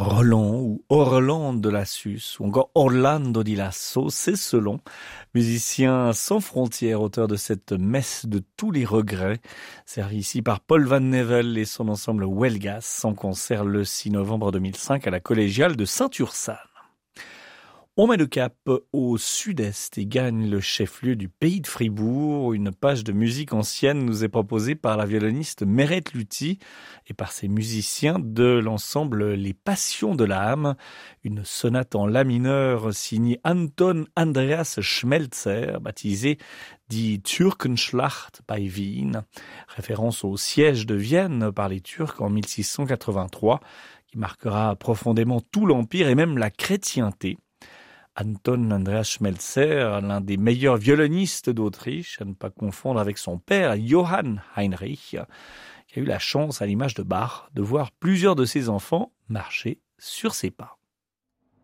Roland ou Orlan de la Susse ou encore Orlando di Lasso, c'est selon. Musicien sans frontières, auteur de cette messe de tous les regrets, servi ici par Paul Van Nevel et son ensemble Huelgas, en concert le 6 novembre 2005 à la collégiale de Saint-Ursane. On met le cap au sud-est et gagne le chef-lieu du pays de Fribourg. Une page de musique ancienne nous est proposée par la violoniste Meret Luthi et par ses musiciens de l'ensemble Les Passions de l'âme. Une sonate en la mineur signée Anton Andreas Schmelzer, baptisée Die Türkenschlacht bei Wien, référence au siège de Vienne par les Turcs en 1683, qui marquera profondément tout l'Empire et même la chrétienté. Anton Andreas Schmelzer, l'un des meilleurs violonistes d'Autriche, à ne pas confondre avec son père, Johann Heinrich, qui a eu la chance, à l'image de Bach, de voir plusieurs de ses enfants marcher sur ses pas.